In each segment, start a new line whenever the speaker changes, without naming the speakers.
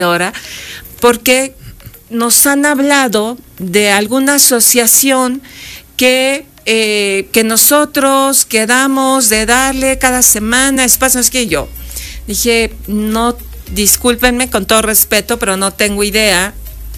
ahora, porque nos han hablado de alguna asociación que nosotros quedamos de darle cada semana espacios, que yo dije, no, discúlpenme con todo respeto, pero no tengo idea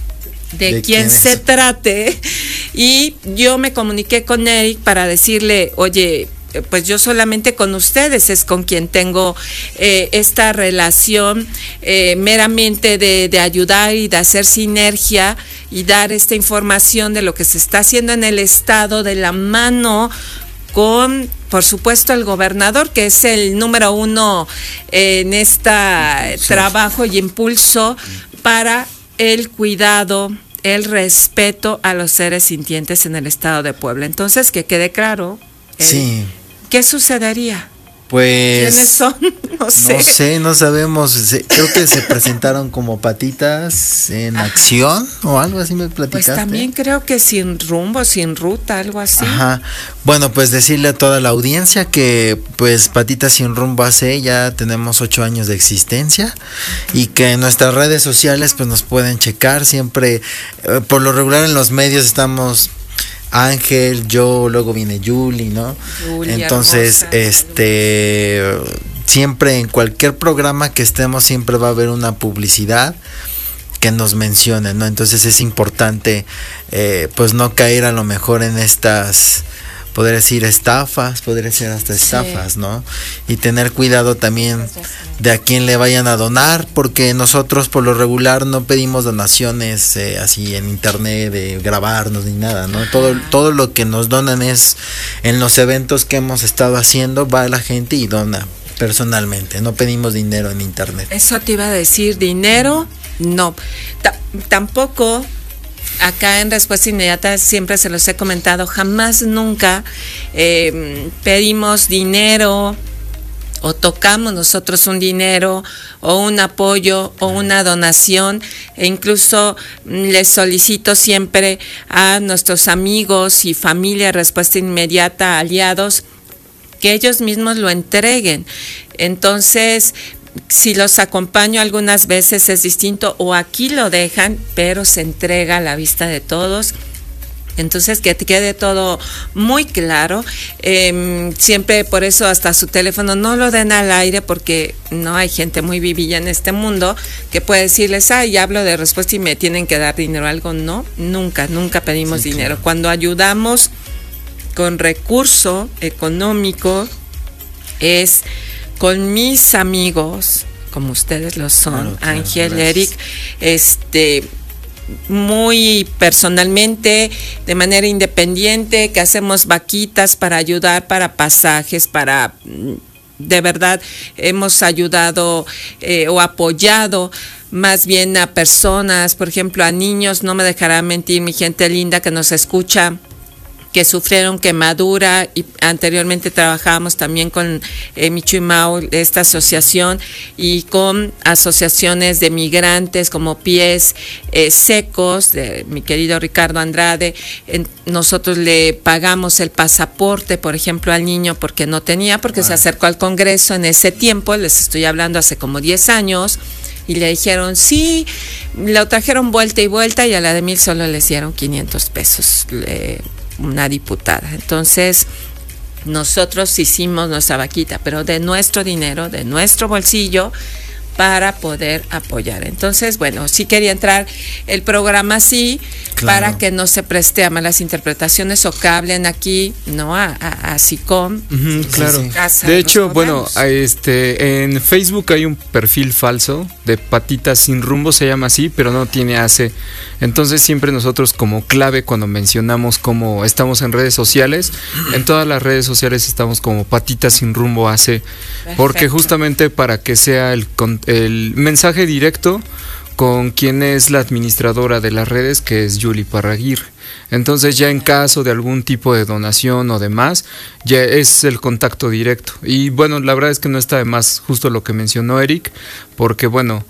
de quién se trate, y yo me comuniqué con Eric para decirle, oye, pues yo solamente con ustedes es con quien tengo esta relación meramente de ayudar y de hacer sinergia y dar esta información de lo que se está haciendo en el estado de la mano con, por supuesto, el gobernador, que es el número uno en este trabajo y impulso para el cuidado, el respeto a los seres sintientes en el estado de Puebla. Entonces, que quede claro.
Sí.
¿Qué sucedería?
Pues
¿quiénes son? No sé,
no sabemos. Creo que se presentaron como Patitas en Acción o algo así, me platicaste.
Pues también creo que sin rumbo, sin ruta, algo así.
Ajá. Bueno, pues decirle a toda la audiencia que pues Patitas sin Rumbo hace, ya tenemos 8 años de existencia, y que en nuestras redes sociales pues nos pueden checar siempre. Por lo regular en los medios estamos Ángel, yo, luego viene Yuli, ¿no? Julia, entonces, hermosa. Siempre en cualquier programa que estemos siempre va a haber una publicidad que nos mencione, ¿no? Entonces es importante pues no caer a lo mejor en estas, podría decir estafas, podría ser hasta estafas, sí, ¿no? Y tener cuidado también de a quién le vayan a donar, porque nosotros por lo regular no pedimos donaciones así en internet, de grabarnos ni nada, ¿no? Todo lo que nos donan es en los eventos que hemos estado haciendo, va la gente y dona personalmente, no pedimos dinero en internet.
Eso te iba a decir, dinero, no. Tampoco. Acá en Respuesta Inmediata siempre se los he comentado, jamás nunca pedimos dinero o tocamos nosotros un dinero o un apoyo o una donación, e incluso les solicito siempre a nuestros amigos y familia Respuesta Inmediata, aliados, que ellos mismos lo entreguen. Entonces, si los acompaño algunas veces es distinto, o aquí lo dejan, pero se entrega a la vista de todos. Entonces, que te quede todo muy claro. Siempre por eso hasta su teléfono no lo den al aire, porque no hay gente muy vivilla en este mundo que puede decirles, ay, hablo de Respuesta y me tienen que dar dinero o algo. No, nunca pedimos dinero. Claro. Cuando ayudamos con recurso económico es con mis amigos, como ustedes lo son, claro, Ángel, Eric, muy personalmente, de manera independiente, que hacemos vaquitas para ayudar, para pasajes, para, de verdad, hemos ayudado o apoyado más bien a personas, por ejemplo, a niños, no me dejará mentir mi gente linda que nos escucha, que sufrieron quemadura, y anteriormente trabajábamos también con Michu y Mau, esta asociación, y con asociaciones de migrantes como Pies Secos, de mi querido Ricardo Andrade. Nosotros le pagamos el pasaporte, por ejemplo, al niño porque no tenía, porque se acercó al Congreso en ese tiempo, les estoy hablando hace como 10 años, y le dijeron sí, lo trajeron vuelta y vuelta, y a la de 1,000 solo les dieron 500 pesos. Una diputada. Entonces, nosotros hicimos nuestra vaquita, pero de nuestro dinero, de nuestro bolsillo, para poder apoyar. Entonces, bueno, sí quería entrar el programa así, claro, para que no se preste a malas interpretaciones o que hablen aquí, ¿no? A SICOM.
Claro. De hecho, bueno, en Facebook hay un perfil falso de Patitas sin Rumbo, se llama así, pero no tiene AC. Entonces siempre nosotros como clave cuando mencionamos cómo estamos en redes sociales, en todas las redes sociales estamos como Patitas sin Rumbo AC. Perfecto. Porque justamente para que sea el mensaje directo con quien es la administradora de las redes, que es Yuli Parraguirre. Entonces ya en caso de algún tipo de donación o demás, ya es el contacto directo. Y bueno, la verdad es que no está de más justo lo que mencionó Eric, porque bueno,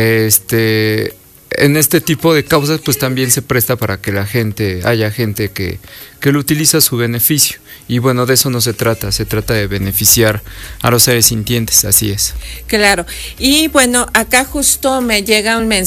en este tipo de causas pues también se presta para que haya gente que lo utiliza a su beneficio. Y bueno, de eso no se trata de beneficiar a los seres sintientes, así es.
Claro, y bueno, acá justo me llega un mensaje